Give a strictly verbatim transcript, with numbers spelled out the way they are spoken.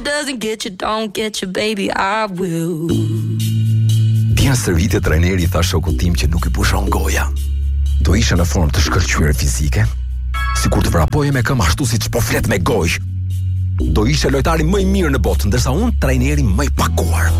doesn't get you, don't get you, baby, I will. Dje në stërvitje trajneri tha shokut tim që nuk i pushon goja. Do ishe në formë të shkëlqyer fizike, sikur të vrapoje me këmbë ashtu siç po flet me gojë. Do ishe lojtari më i mirë në botë, ndërsa unë trajneri më i pakuar.